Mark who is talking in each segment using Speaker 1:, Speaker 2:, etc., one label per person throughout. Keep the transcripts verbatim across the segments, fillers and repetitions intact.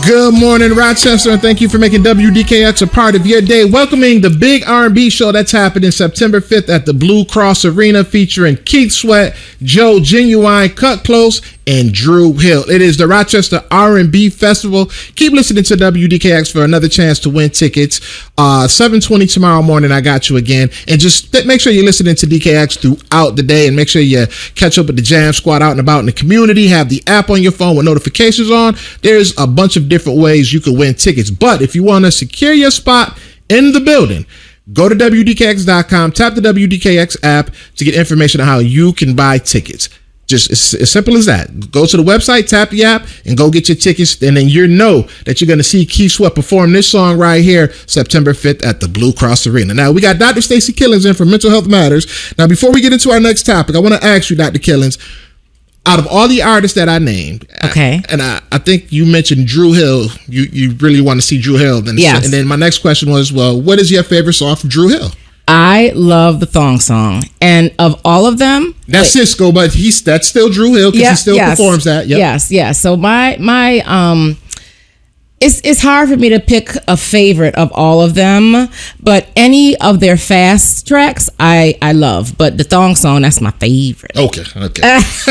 Speaker 1: Good morning, Rochester, and thank you for making W D K X a part of your day. Welcoming the big R and B show that's happening September fifth at the Blue Cross Arena, featuring Keith Sweat, Joe Genuine, Cut Close, and Drew Hill. It is the Rochester R and B Festival. Keep listening to W D K X for another chance to win tickets. Uh, seven twenty tomorrow morning, I got you again. And just th- make sure you're listening to D K X throughout the day, and make sure you catch up with the Jam Squad out and about in the community. Have the app on your phone with notifications on. There's a bunch of different ways you can win tickets. But if you want to secure your spot in the building, go to W D K X dot com, tap the W D K X app to get information on how you can buy tickets. Just as, as simple as that. Go to the website, tap the app, and go get your tickets. And then you know that you're going to see Keith Sweat perform this song right here, September fifth at the Blue Cross Arena. Now, we got Doctor Stacey Killings in for Mental Health Matters. Now, before we get into our next topic, I want to ask you, Doctor Killings, out of all the artists that I named,
Speaker 2: okay,
Speaker 1: I, and I, I think you mentioned Drew Hill. You you really want to see Drew Hill. Then
Speaker 2: yes.
Speaker 1: And then my next question was, well, what is your favorite song from Drew Hill?
Speaker 2: I love the thong song, and of all of them,
Speaker 1: that's wait, Cisco, but he's that's still Drew Hill because
Speaker 2: yeah,
Speaker 1: he still
Speaker 2: yes,
Speaker 1: performs that. Yep.
Speaker 2: Yes, yes. So my my um, it's it's hard for me to pick a favorite of all of them, but any of their fast tracks I I love. But the thong song, that's my favorite.
Speaker 1: Okay, okay.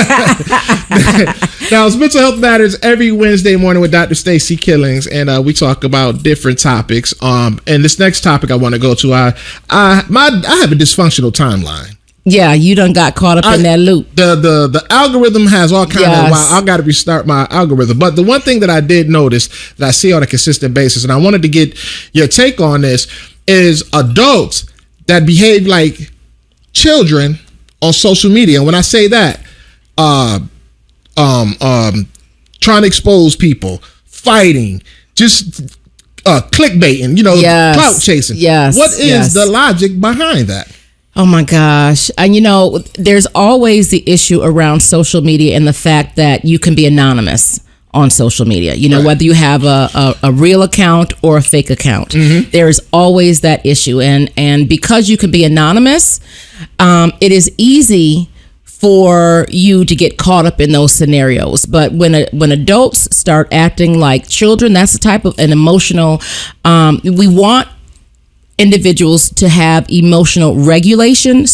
Speaker 1: Now, it's Mental Health Matters every Wednesday morning with Doctor Stacey Killings, and uh, we talk about different topics. Um, and this next topic I want to go to, I, I, my, I have a dysfunctional timeline.
Speaker 2: Yeah, you done got caught up I, in that loop.
Speaker 1: The the the algorithm has all kinds yes. of. Well, I got to restart my algorithm. But the one thing that I did notice that I see on a consistent basis, and I wanted to get your take on this, is adults that behave like children on social media. And when I say that, uh. Um, um, trying to expose people, fighting, just uh, clickbaiting, you know, yes. clout chasing.
Speaker 2: Yes.
Speaker 1: What is
Speaker 2: yes.
Speaker 1: the logic behind that?
Speaker 2: Oh my gosh. And you know, there's always the issue around social media and the fact that you can be anonymous on social media, you know, right. whether you have a, a, a real account or a fake account, mm-hmm. there's always that issue. And, and because you can be anonymous, um, it is easy for you to get caught up in those scenarios. But when a, when adults start acting like children, that's the type of an emotional, um, we want individuals to have emotional regulation